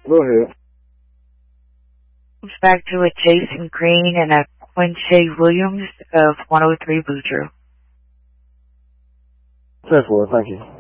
Go ahead. Back to a Jason Green and a Quincy Williams of 103 Boudreaux. 10-4, thank you.